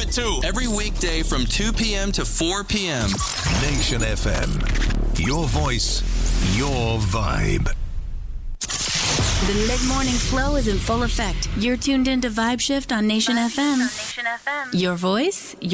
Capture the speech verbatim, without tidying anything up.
too. Every weekday from two p.m. to four p.m. Nation F M. Your voice, your vibe. The mid-morning flow is in full effect. You're tuned into Vibe Shift on Nation F M. Your voice,